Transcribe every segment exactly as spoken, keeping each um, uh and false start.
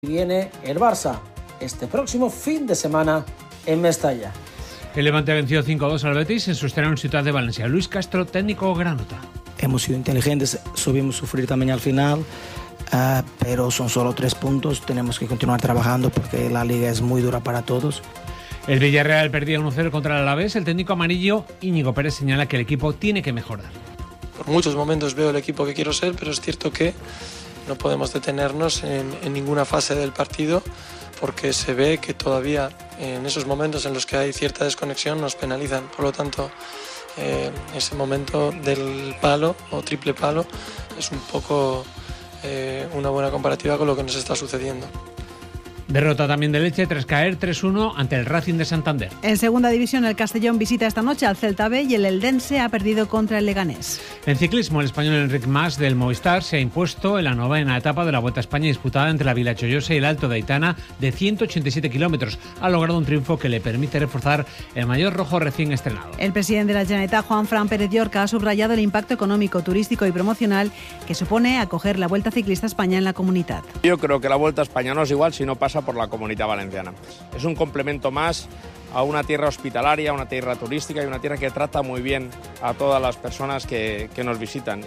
Viene el Barça este próximo fin de semana en Mestalla. El Levante venció cinco a dos al Betis en su estreno en Ciudad de Valencia. Luis Castro, técnico granota. Hemos sido inteligentes, subimos sufrir también al final, uh, pero son solo tres puntos. Tenemos que continuar trabajando porque la liga es muy dura para todos. El Villarreal perdía uno cero contra el Alavés. El técnico amarillo Íñigo Pérez señala que el equipo tiene que mejorar. Por muchos momentos veo el equipo que quiero ser, pero es cierto que no podemos detenernos en, en ninguna fase del partido porque se ve que todavía en esos momentos en los que hay cierta desconexión nos penalizan. Por lo tanto, eh, ese momento del palo o triple palo es un poco eh, una buena comparativa con lo que nos está sucediendo. Derrota también de Leche tras caer tres uno ante el Racing de Santander. En segunda división, el Castellón visita esta noche al Celta B y el Eldense ha perdido contra el Leganés. En ciclismo, el español Enric Mas del Movistar se ha impuesto en la novena etapa de la Vuelta a España disputada entre la Vila Chollosa y el Alto de Aitana de ciento ochenta y siete kilómetros. Ha logrado un triunfo que le permite reforzar el maillot rojo recién estrenado. El presidente de la Generalitat, Juan Fran Pérez Llorca, ha subrayado el impacto económico, turístico y promocional que supone acoger la Vuelta Ciclista a España en la Comunitat. Yo creo que la Vuelta a España no es igual si no pasa por la Comunidad Valenciana. Es un complemento más a una tierra hospitalaria, una tierra turística y una tierra que trata muy bien a todas las personas que, que nos visitan.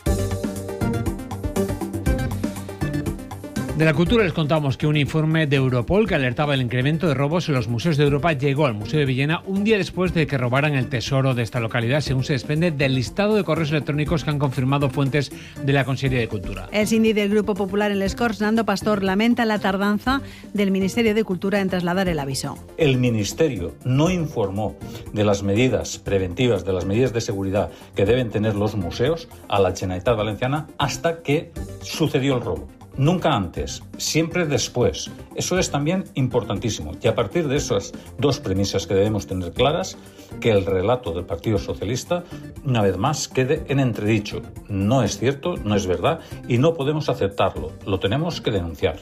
De la cultura les contamos que un informe de Europol que alertaba el incremento de robos en los museos de Europa llegó al Museo de Villena un día después de que robaran el tesoro de esta localidad, según se desprende del listado de correos electrónicos que han confirmado fuentes de la Consellería de Cultura. El síndic del Grupo Popular en Les Corts, Nando Pastor, lamenta la tardanza del Ministerio de Cultura en trasladar el aviso. El Ministerio no informó de las medidas preventivas, de las medidas de seguridad que deben tener los museos a la Generalitat Valenciana hasta que sucedió el robo. Nunca antes, siempre después. Eso es también importantísimo. Y a partir de esas dos premisas que debemos tener claras, que el relato del Partido Socialista, una vez más, quede en entredicho. No es cierto, no es verdad y no podemos aceptarlo. Lo tenemos que denunciar.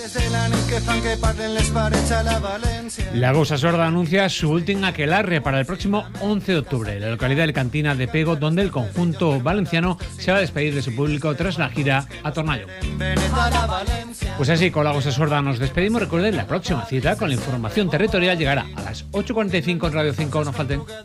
La Gosa Sorda anuncia su última aquelarre para el próximo once de octubre, en la localidad de Cantina de Pego, donde el conjunto valenciano se va a despedir de su público tras la gira a Tornallo. Pues así, con la Gosa Sorda nos despedimos. Recuerden, la próxima cita con la información territorial llegará a las ocho cuarenta y cinco en Radio cinco. No falten.